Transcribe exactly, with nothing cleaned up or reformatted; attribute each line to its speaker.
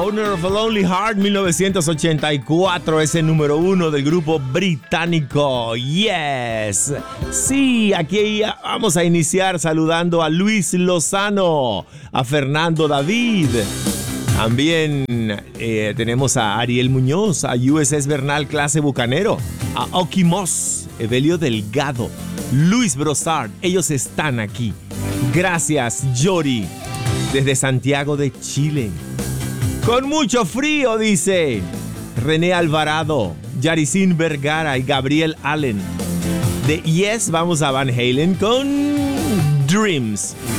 Speaker 1: Owner of a Lonely Heart, mil novecientos ochenta y cuatro, es el número uno del grupo británico. Yes. Sí, aquí vamos a iniciar saludando a Luis Lozano, a Fernando David. También eh, tenemos a Ariel Muñoz, a U S S Bernal clase Bucanero, a Oki Moss, Evelio Delgado, Luis Brossard. Ellos están aquí. Gracias, Yori, desde Santiago de Chile. Con mucho frío, dice René Alvarado, Yaricín Vergara y Gabriel Allen. De Yes, vamos a Van Halen con Dreams.